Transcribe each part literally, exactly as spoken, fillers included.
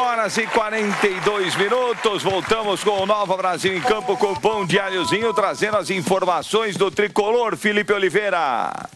horas e quarenta e dois minutos, voltamos com o Nova Brasil em Campo com o Pão Diáriozinho, trazendo as informações do tricolor, Felipe Oliveira.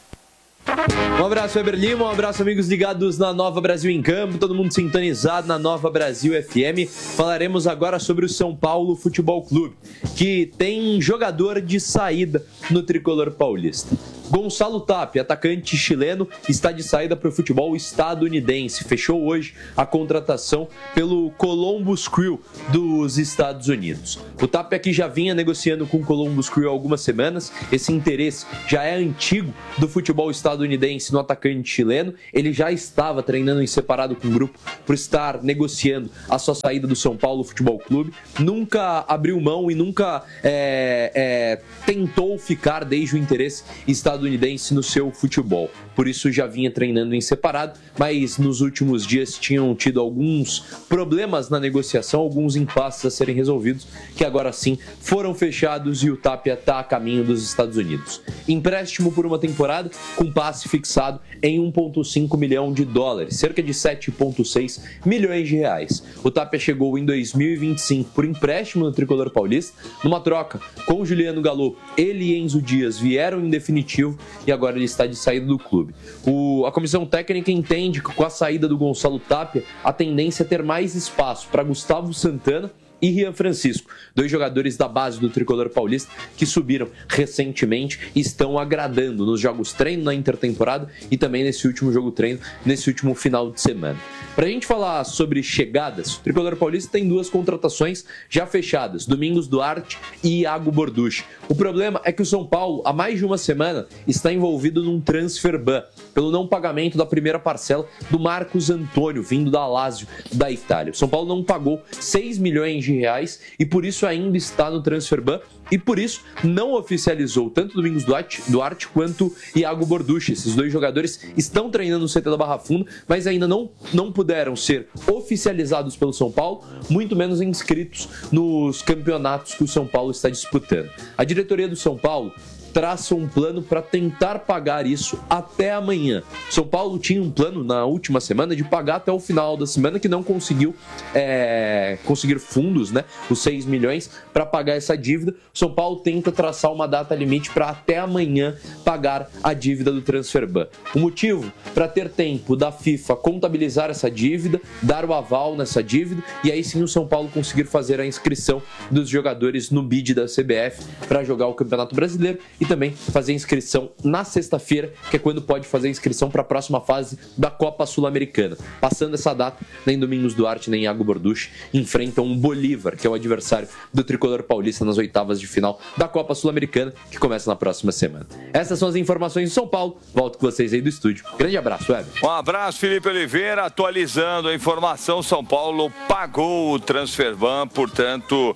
Um abraço, Weber Lima, um abraço, amigos ligados na Nova Brasil em Campo, todo mundo sintonizado na Nova Brasil F M. Falaremos agora sobre o São Paulo Futebol Clube, que tem jogador de saída no tricolor paulista. Gonçalo Tapia, atacante chileno, está de saída para o futebol estadunidense. Fechou hoje a contratação pelo Columbus Crew dos Estados Unidos. O Tapia aqui já vinha negociando com o Columbus Crew há algumas semanas. Esse interesse já é antigo do futebol estadunidense no atacante chileno. Ele já estava treinando em separado com o grupo por estar negociando a sua saída do São Paulo Futebol Clube. Nunca abriu mão e nunca é, é, tentou ficar desde o interesse estadunidense estadunidense no seu futebol. Por isso já vinha treinando em separado, mas nos últimos dias tinham tido alguns problemas na negociação, alguns impasses a serem resolvidos, que agora sim foram fechados e o Tapia está a caminho dos Estados Unidos. Empréstimo por uma temporada, com passe fixado em um vírgula cinco milhão de dólares, cerca de sete vírgula seis milhões de reais. O Tapia chegou em dois mil e vinte e cinco por empréstimo no tricolor paulista, numa troca com o Juliano Galo. Ele e Enzo Dias vieram em definitivo e agora ele está de saída do clube. O, a comissão técnica entende que com a saída do Gonçalo Tapia, a tendência é ter mais espaço para Gustavo Santana e Rian Francisco, dois jogadores da base do tricolor paulista que subiram recentemente e estão agradando nos jogos treino na intertemporada e também nesse último jogo treino, nesse último final de semana. Para a gente falar sobre chegadas, o tricolor paulista tem duas contratações já fechadas, Domingos Duarte e Iago Borducci. O problema é que o São Paulo, há mais de uma semana, está envolvido num transfer ban pelo não pagamento da primeira parcela do Marcos Antônio, vindo da Lazio, da Itália. O São Paulo não pagou seis milhões de reais e por isso ainda está no transfer ban e por isso não oficializou tanto Domingos Duarte, Duarte quanto Iago Borducci. Esses dois jogadores estão treinando no C T da Barra Funda, mas ainda não, não puderam ser oficializados pelo São Paulo, muito menos inscritos nos campeonatos que o São Paulo está disputando. A diretoria do São Paulo traça um plano para tentar pagar isso até amanhã. São Paulo tinha um plano na última semana de pagar até o final da semana, que não conseguiu é, conseguir fundos, né, os seis milhões para pagar essa dívida. São Paulo tenta traçar uma data limite para até amanhã pagar a dívida do transfer ban. O motivo? Para ter tempo da FIFA contabilizar essa dívida, dar o aval nessa dívida e aí sim o São Paulo conseguir fazer a inscrição dos jogadores no bid da C B F para jogar o Campeonato Brasileiro e também fazer inscrição na sexta-feira, que é quando pode fazer a inscrição para a próxima fase da Copa Sul-Americana. Passando essa data, nem Domingos Duarte nem Iago Borducci enfrentam o Bolívar, que é o adversário do tricolor paulista nas oitavas de final da Copa Sul-Americana, que começa na próxima semana. Essas são as informações de São Paulo. Volto com vocês aí do estúdio. Grande abraço, Weber. Um abraço, Felipe Oliveira. Atualizando a informação, São Paulo pagou o transfer ban, portanto,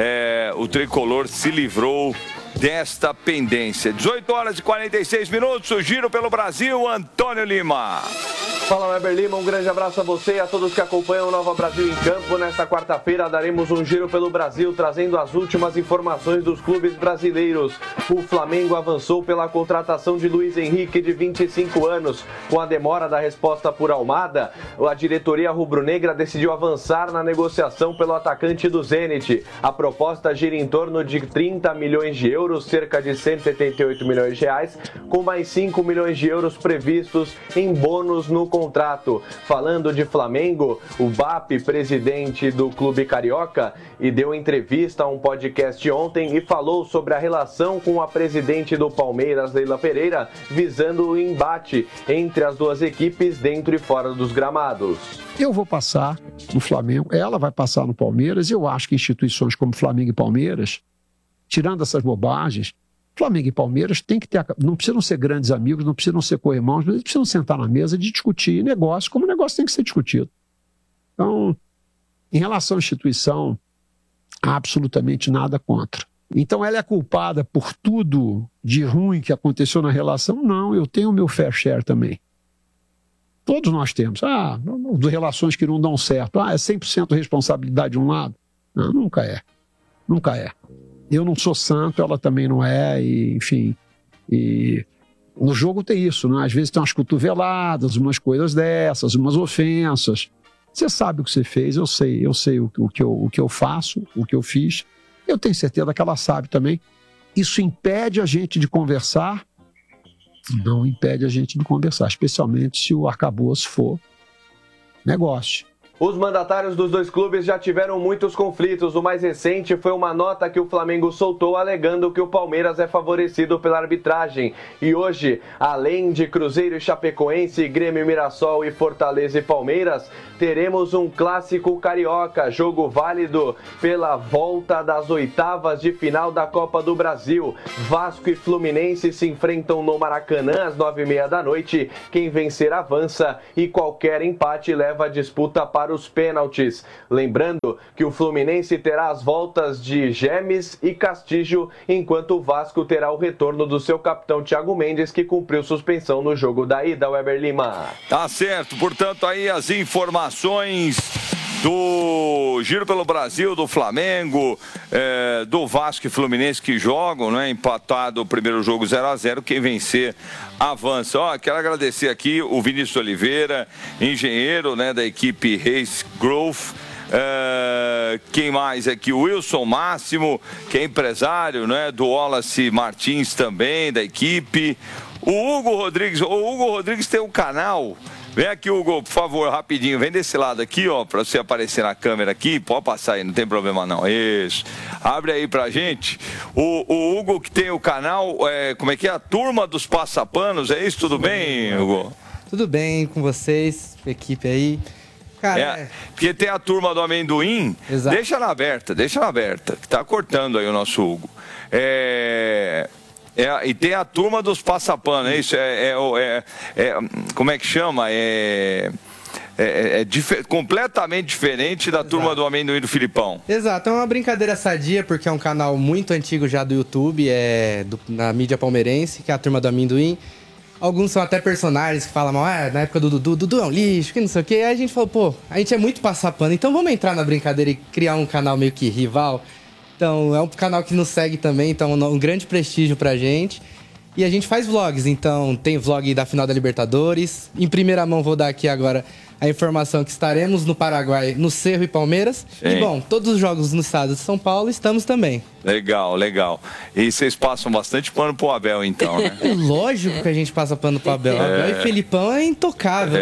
é, o tricolor se livrou desta pendência. dezoito horas e quarenta e seis minutos, o giro pelo Brasil, Antônio Lima. Fala, Weber Lima, um grande abraço a você e a todos que acompanham o Nova Brasil em Campo. Nesta quarta-feira daremos um giro pelo Brasil, trazendo as últimas informações dos clubes brasileiros. O Flamengo avançou pela contratação de Luiz Henrique, de vinte e cinco anos. Com a demora da resposta por Almada, a diretoria rubro-negra decidiu avançar na negociação pelo atacante do Zenit. A proposta gira em torno de trinta milhões de euros, cerca de cento e setenta e oito milhões de reais, com mais cinco milhões de euros previstos em bônus no contrato. Falando de Flamengo, o B A P, presidente do clube carioca, e deu entrevista a um podcast ontem e falou sobre a relação com a presidente do Palmeiras, Leila Pereira, visando o embate entre as duas equipes dentro e fora dos gramados. Eu vou passar no Flamengo, ela vai passar no Palmeiras. Eu acho que instituições como Flamengo e Palmeiras, tirando essas bobagens, Flamengo e Palmeiras tem que ter, não precisam ser grandes amigos, não precisam ser co-irmãos, mas eles precisam sentar na mesa de discutir negócio, como o negócio tem que ser discutido. Então, em relação à instituição, há absolutamente nada contra. Então, ela é culpada por tudo de ruim que aconteceu na relação? Não, eu tenho o meu fair share também. Todos nós temos. Ah, de relações que não dão certo. Ah, é cem por cento responsabilidade de um lado? Não, nunca é. Nunca é. Eu não sou santo, ela também não é, e, enfim. E no jogo tem isso, né? Às vezes tem umas cotoveladas, umas coisas dessas, umas ofensas. Você sabe o que você fez, eu sei, eu sei o, o, que eu, o que eu faço, o que eu fiz. Eu tenho certeza que ela sabe também. Isso impede a gente de conversar? Não impede a gente de conversar, especialmente se o arcabouço for negócio. Os mandatários dos dois clubes já tiveram muitos conflitos. O mais recente foi uma nota que o Flamengo soltou alegando que o Palmeiras é favorecido pela arbitragem. E hoje, além de Cruzeiro e Chapecoense, Grêmio, Mirassol e Fortaleza e Palmeiras, teremos um clássico carioca, jogo válido pela volta das oitavas de final da Copa do Brasil. Vasco e Fluminense se enfrentam no Maracanã às nove e meia da noite. Quem vencer avança e qualquer empate leva a disputa para os pênaltis. Lembrando que o Fluminense terá as voltas de Gemes e Castilho, enquanto o Vasco terá o retorno do seu capitão Thiago Mendes, que cumpriu suspensão no jogo da ida, Weber Lima. Tá certo, portanto aí as informações do Giro pelo Brasil, do Flamengo, é, do Vasco e Fluminense que jogam, né? Empatado o primeiro jogo zero a zero, quem vencer avança. Ó, quero agradecer aqui o Vinícius Oliveira, engenheiro, né, da equipe Reis Growth. Uh, quem mais aqui? O Wilson Máximo, que é empresário, né, do Wallace Martins também, da equipe. O Hugo Rodrigues, o Hugo Rodrigues tem um canal. Vem aqui, Hugo, por favor, rapidinho. Vem desse lado aqui, ó, pra você aparecer na câmera aqui. Pode passar aí, não tem problema não. Isso. Abre aí pra gente. O, o Hugo que tem o canal, é, como é que é? A Turma dos Passapanos, é isso? Tudo bem, Hugo? Tudo bem com vocês, equipe aí. Cara, é, porque tem a Turma do Amendoim. Exato. Deixa ela aberta, deixa ela aberta, que tá cortando aí o nosso Hugo. É... É, e tem a Turma dos Passapanos, é isso? É, é, é, é, como é que chama? É, é, é dif- completamente diferente da Exato. Turma do Amendoim do Filipão. Exato, é uma brincadeira sadia, porque é um canal muito antigo já do YouTube, é do, na mídia palmeirense, que é a Turma do Amendoim. Alguns são até personagens que falam, ah, na época do Dudu, Dudu é um lixo, que não sei o quê. Aí a gente falou, pô, a gente é muito passapano, então vamos entrar na brincadeira e criar um canal meio que rival. Então, é um canal que nos segue também, então um grande prestígio pra gente. E a gente faz vlogs, então tem vlog da final da Libertadores. Em primeira mão vou dar aqui agora a informação que estaremos no Paraguai, no Cerro e Palmeiras. Sim. E bom, todos os jogos no estado de São Paulo estamos também. Legal, legal. E vocês passam bastante pano pro Abel, então, né? Lógico que a gente passa pano pro Abel. É. Abel e Felipão é intocável.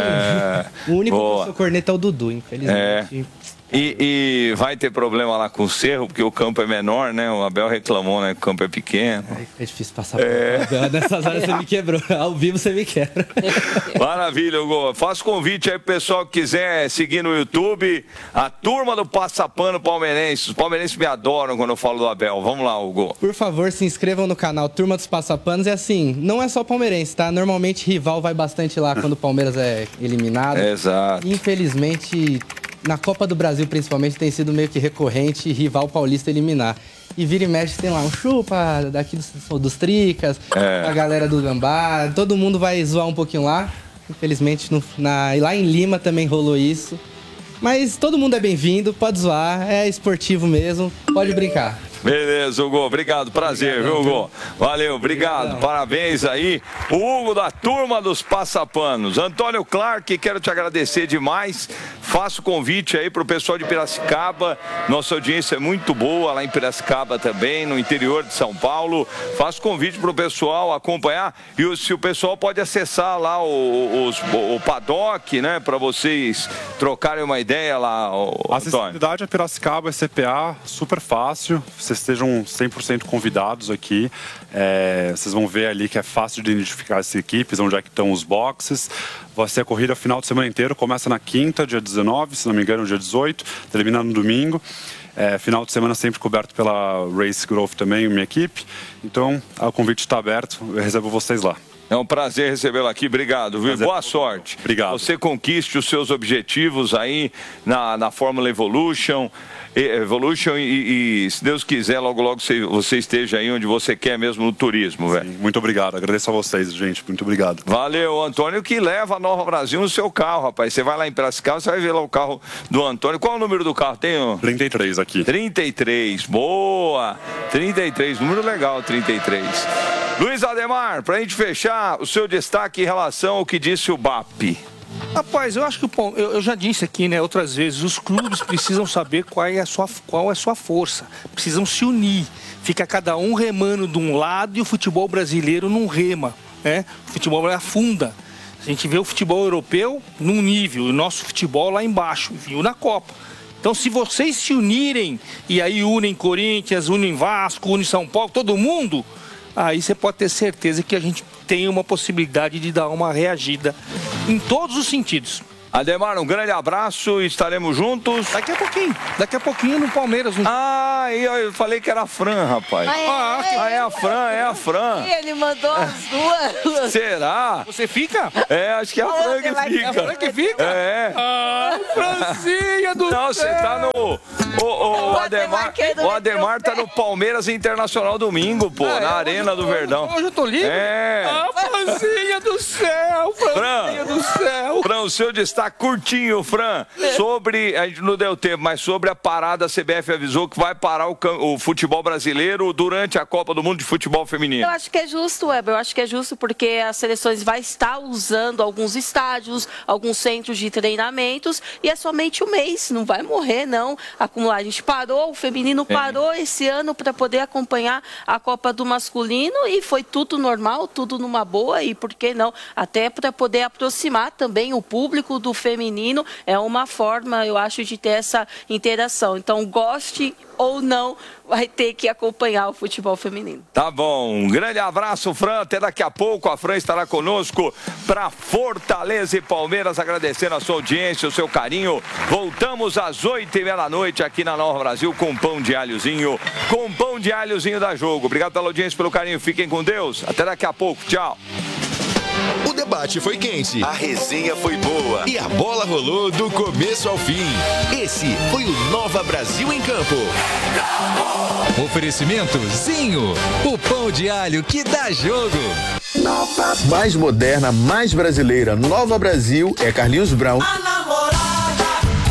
É. Tem que... O único Boa. que eu sou corneta é o Dudu, infelizmente. É. E, e vai ter problema lá com o Cerro, porque o campo é menor, né? O Abel reclamou, né? Que o campo é pequeno. É difícil passar por é. Abel. Nessas horas você me quebrou. Ao vivo você me quebra. Maravilha, Hugo. Faço convite aí pro pessoal que quiser seguir no YouTube a Turma do Passapano Palmeirense. Os palmeirenses me adoram quando eu falo do Abel. Vamos lá, Hugo. Por favor, se inscrevam no canal Turma dos Passapanos. É assim, não é só palmeirense, tá? Normalmente rival vai bastante lá quando o Palmeiras é eliminado. Exato. Infelizmente... Na Copa do Brasil, principalmente, tem sido meio que recorrente rival paulista eliminar. E vira e mexe, tem lá um chupa daqui dos, dos Tricas, é. a galera do Gambá, todo mundo vai zoar um pouquinho lá. Infelizmente, no, na, lá em Lima também rolou isso. Mas todo mundo é bem-vindo, pode zoar, é esportivo mesmo, pode brincar. Beleza, Hugo. Obrigado. Prazer, obrigado, viu, Hugo? Valeu, obrigado. obrigado. Parabéns aí. O Hugo da Turma dos Passapanos. Antônio Clark, quero te agradecer demais. Faço convite aí pro pessoal de Piracicaba. Nossa audiência é muito boa lá em Piracicaba também, no interior de São Paulo. Faço convite pro pessoal acompanhar. E se o pessoal pode acessar lá o, os, o paddock, né? Para vocês trocarem uma ideia lá, o, a acessibilidade a Piracicaba é C P A, super fácil. Vocês estejam cem por cento convidados aqui. É, vocês vão ver ali que é fácil de identificar as equipes, onde é que estão os boxes. Vai ser a corrida final de semana inteiro. Começa na quinta, dia dezenove, se não me engano, dia dezoito. Termina no domingo. É, final de semana sempre coberto pela Race Growth também, minha equipe. Então, o convite está aberto. Eu recebo vocês lá. É um prazer recebê-lo aqui, obrigado, viu? Prazer. Boa sorte. Obrigado. Você conquiste os seus objetivos aí na, na Fórmula Evolution, Evolution e, e, se Deus quiser, logo logo você, você esteja aí onde você quer mesmo no turismo, velho. Muito obrigado, agradeço a vocês, gente, muito obrigado. Valeu, Antônio, que leva a Nova Brasil no seu carro, rapaz. Você vai lá em Piracicaba, você vai ver lá o carro do Antônio. Qual é o número do carro? Tem o... trinta e três aqui. trinta e três, boa! trinta e três, número legal, trinta e três. Luiz Ademar, pra gente fechar, o seu destaque em relação ao que disse o B A P. Rapaz, eu acho que o eu, eu já disse aqui, né, outras vezes, os clubes precisam saber qual é a sua, qual é a sua força. Precisam se unir. Fica cada um remando de um lado e o futebol brasileiro não rema, né? O futebol afunda. A gente vê o futebol europeu num nível, o nosso futebol lá embaixo, viu na Copa. Então, se vocês se unirem, e aí unem Corinthians, unem Vasco, unem São Paulo, todo mundo, aí você pode ter certeza que a gente tem uma possibilidade de dar uma reagida em todos os sentidos. Ademar, um grande abraço, estaremos juntos. Daqui a pouquinho, daqui a pouquinho no Palmeiras. No... Ah, eu falei que era a Fran, rapaz. Ah, é, ah, é, ah, é a Fran, é a Fran. Ele mandou as duas. Será? Você fica? É, acho que é a Fran que fica. É a Fran que fica? É. Ah, Francinha do Não, você tá no... O, o, o Ademar, o Ademar tá no Palmeiras Internacional domingo, pô, ah, na é, Arena do Verdão. Hoje eu tô livre? É. Ah, Francinha do céu, Francinha Fran, do céu. Fran, o seu destaque curtinho, Fran, sobre, a gente não deu tempo, mas sobre a parada, a C B F avisou que vai parar o, o futebol brasileiro durante a Copa do Mundo de Futebol Feminino. Eu acho que é justo, Weber, eu acho que é justo porque as seleções vai estar usando alguns estádios, alguns centros de treinamentos e é somente um mês, não vai morrer não, acumular. A gente parou, o feminino parou é. esse ano para poder acompanhar a Copa do masculino e foi tudo normal, tudo numa boa e por que não, até para poder aproximar também o público do feminino, é uma forma, eu acho, de ter essa interação. Então, goste ou não, vai ter que acompanhar o futebol feminino. Tá bom, um grande abraço, Fran, até daqui a pouco, a Fran estará conosco para Fortaleza e Palmeiras, agradecendo a sua audiência, o seu carinho. Voltamos às oito e meia da noite aqui na Nova Brasil com pão de alhozinho, com pão de alhozinho da Jogo. Obrigado pela audiência, pelo carinho, fiquem com Deus, até daqui a pouco, tchau. O debate foi quente, a resenha foi boa e a bola rolou do começo ao fim. Esse foi o Nova Brasil em Campo. Oferecimento Zinho, o pão de alho que dá jogo. Mais moderna, mais brasileira, Nova Brasil é Carlinhos Brown. A namorada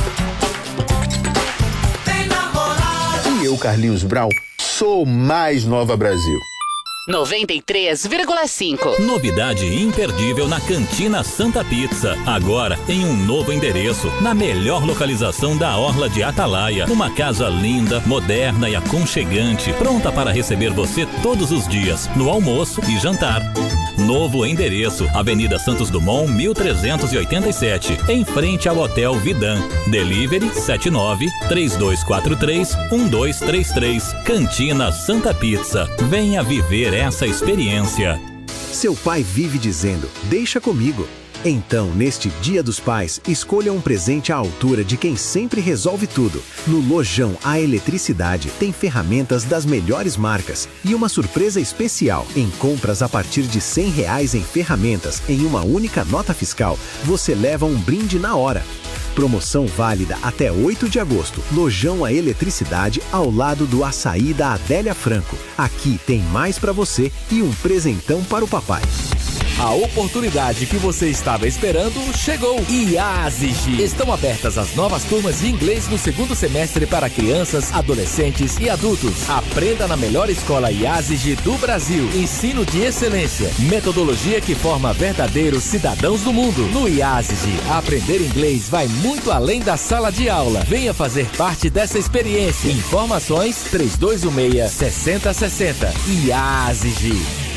tem namorada. E eu, Carlinhos Brown, sou mais Nova Brasil. noventa e três vírgula cinco. Novidade imperdível na Cantina Santa Pizza. Agora em um novo endereço, na melhor localização da Orla de Atalaia. Uma casa linda, moderna e aconchegante, pronta para receber você todos os dias, no almoço e jantar. Novo endereço, Avenida Santos Dumont, mil trezentos e oitenta e sete, em frente ao Hotel Vidan. Delivery sete nove, três dois quatro três, um dois três três. Cantina Santa Pizza. Venha viver essa experiência. Seu pai vive dizendo, deixa comigo. Então, neste Dia dos Pais, escolha um presente à altura de quem sempre resolve tudo. No Lojão A Eletricidade tem ferramentas das melhores marcas e uma surpresa especial. Em compras a partir de cem reais em ferramentas em uma única nota fiscal, você leva um brinde na hora. Promoção válida até oito de agosto. Lojão A Eletricidade, ao lado do açaí da Adélia Franco. Aqui tem mais para você e um presentão para o papai. A oportunidade que você estava esperando chegou. IASIG. Estão abertas as novas turmas de inglês no segundo semestre para crianças, adolescentes e adultos. Aprenda na melhor escola IASIG do Brasil. Ensino de excelência. Metodologia que forma verdadeiros cidadãos do mundo. No IASIG, aprender inglês vai muito além da sala de aula. Venha fazer parte dessa experiência. Informações três dois um seis, seis zero seis zero. IASIG.